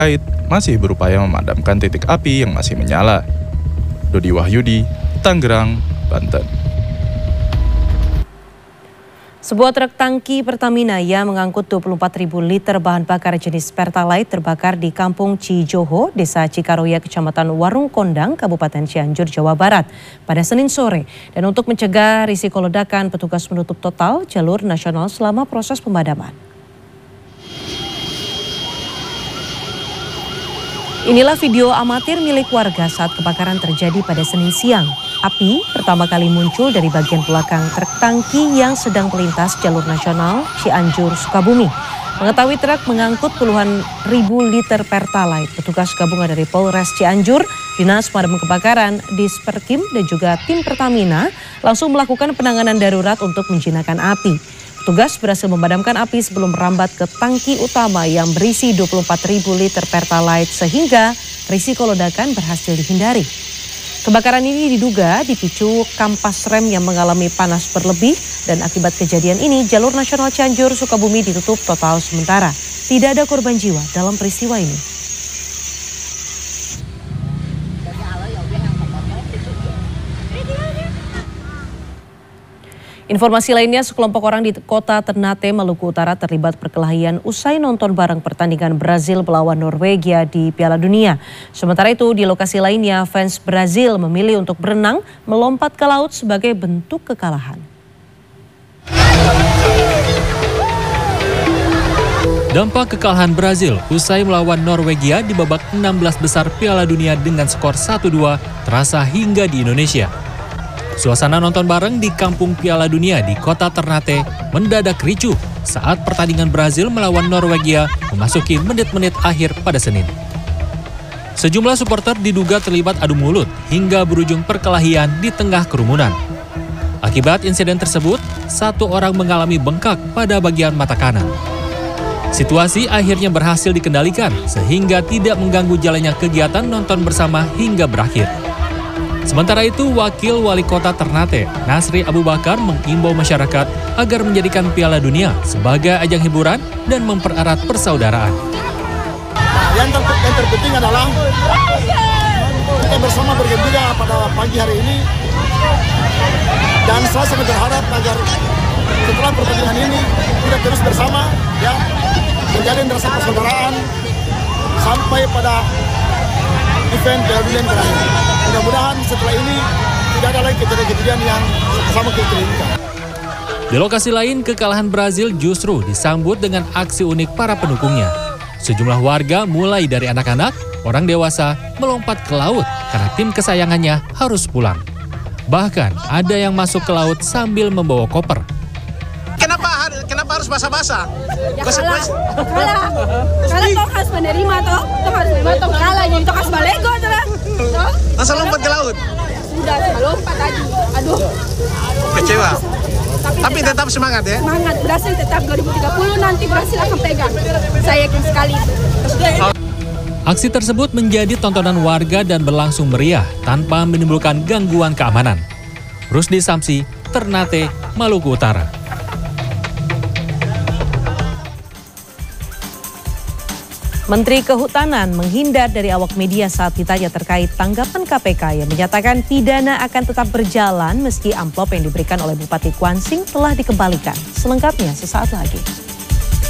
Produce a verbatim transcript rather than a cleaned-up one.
masih berupaya memadamkan titik api yang masih menyala. Dodi Wahyudi, Tangerang, Banten. Sebuah truk tangki Pertamina yang mengangkut dua puluh empat ribu liter bahan bakar jenis Pertalite terbakar di Kampung Cijoho, Desa Cikaroya, Kecamatan Warung Kondang, Kabupaten Cianjur, Jawa Barat pada Senin sore. Dan untuk mencegah risiko ledakan, petugas menutup total jalur nasional selama proses pemadaman. Inilah video amatir milik warga saat kebakaran terjadi pada Senin siang. Api pertama kali muncul dari bagian belakang truk tangki yang sedang melintas jalur nasional Cianjur, Sukabumi. Mengetahui truk mengangkut puluhan ribu liter Pertalite, petugas gabungan dari Polres Cianjur, Dinas Pemadam Kebakaran, Disperkim, dan juga tim Pertamina langsung melakukan penanganan darurat untuk menjinakkan api. Petugas berhasil memadamkan api sebelum merambat ke tangki utama yang berisi dua puluh empat ribu liter Pertalite sehingga risiko ledakan berhasil dihindari. Kebakaran ini diduga dipicu kampas rem yang mengalami panas berlebih dan akibat kejadian ini jalur nasional Cianjur Sukabumi ditutup total sementara. Tidak ada korban jiwa dalam peristiwa ini. Informasi lainnya, sekelompok orang di kota Ternate, Maluku Utara terlibat perkelahian usai nonton bareng pertandingan Brazil melawan Norwegia di Piala Dunia. Sementara itu di lokasi lainnya, fans Brazil memilih untuk berenang melompat ke laut sebagai bentuk kekalahan. Dampak kekalahan Brazil usai melawan Norwegia di babak enam belas besar Piala Dunia dengan skor satu dua terasa hingga di Indonesia. Suasana nonton bareng di Kampung Piala Dunia di kota Ternate mendadak ricuh saat pertandingan Brazil melawan Norwegia memasuki menit-menit akhir pada Senin. Sejumlah supporter diduga terlibat adu mulut hingga berujung perkelahian di tengah kerumunan. Akibat insiden tersebut, satu orang mengalami bengkak pada bagian mata kanan. Situasi akhirnya berhasil dikendalikan sehingga tidak mengganggu jalannya kegiatan nonton bersama hingga berakhir. Sementara itu, Wakil Wali Kota Ternate, Nasri Abu Bakar, mengimbau masyarakat agar menjadikan Piala Dunia sebagai ajang hiburan dan mempererat persaudaraan. Nah, yang, ter yang terpenting adalah kita bersama bergembira pada pagi hari ini, dan saya sangat berharap agar setelah pertandingan ini kita terus bersama, ya, menjalin rasa persaudaraan sampai pada event Piala Dunia terakhir. Mudah-mudahan setelah ini tidak ada lagi kejadian-kejadian yang sama kita inginkan. Di lokasi lain, kekalahan Brazil justru disambut dengan aksi unik para pendukungnya. Sejumlah warga mulai dari anak-anak, orang dewasa melompat ke laut karena tim kesayangannya harus pulang. Bahkan ada yang masuk ke laut sambil membawa koper. Kenapa kenapa harus basah-basah? Ya kalah, kalah, kalah toh harus menerima toh, toh harus menerima toh kalah, jadi toh harus balego terang. Masa lompat ke laut? Sudah, lompat tadi. Aduh. Kecewa. Tapi, Tapi tetap, tetap semangat ya? Semangat, Brasil tetap dua ribu tiga puluh nanti Brasil akan pegang. Saya yakin sekali itu. Aksi tersebut menjadi tontonan warga dan berlangsung meriah tanpa menimbulkan gangguan keamanan. Rusdi Samsi, Ternate, Maluku Utara. Menteri Kehutanan menghindar dari awak media saat ditanya terkait tanggapan K P K yang menyatakan pidana akan tetap berjalan meski amplop yang diberikan oleh Bupati Kuansing telah dikembalikan. Selengkapnya sesaat lagi.